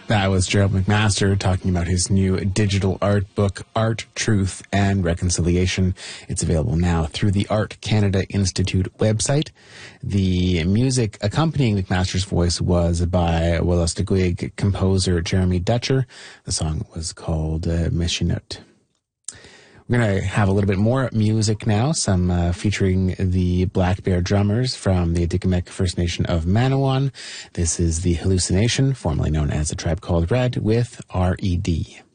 That was Gerald McMaster talking about his new digital art book, Art, Truth, and Reconciliation. It's available now through the Art Canada Institute website. The music accompanying McMaster's voice was by Wolastoqiyik composer Jeremy Dutcher. The song was called Meshinut. We're going to have a little bit more music now, some featuring the Black Bear Drummers from the Atikamekw First Nation of Manawan. This is The Hallucination, formerly known as The Tribe Called Red, with R.E.D.